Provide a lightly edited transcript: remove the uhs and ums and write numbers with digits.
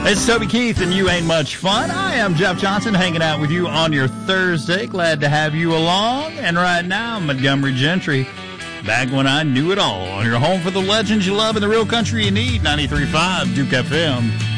It's Toby Keith, and you ain't much fun. I am Jeff Johnson, hanging out with you on your Thursday. Glad to have you along. And right now, Montgomery Gentry, back when I knew it all. On your home for the legends you love and the real country you need, 93.5 Duke FM.